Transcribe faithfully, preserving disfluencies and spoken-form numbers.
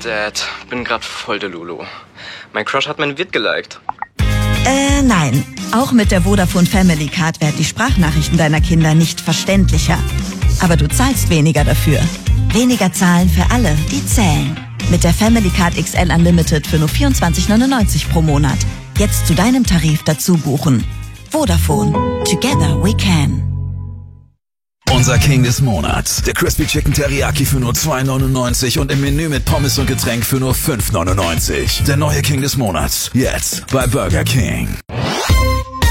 Dad, bin grad voll der Lulu. Mein Crush hat mein Vid geliked. Äh, nein. Auch mit der Vodafone Family Card werden die Sprachnachrichten deiner Kinder nicht verständlicher. Aber du zahlst weniger dafür. Weniger zahlen für alle, die zählen. Mit der Family Card X L Unlimited für nur vierundzwanzig neunundneunzig pro Monat. Jetzt zu deinem Tarif dazu buchen. Vodafone. Together we can. Unser King des Monats. Der Crispy Chicken Teriyaki für nur zwei neunundneunzig und im Menü mit Pommes und Getränk für nur fünf neunundneunzig. Der neue King des Monats. Jetzt bei Burger King.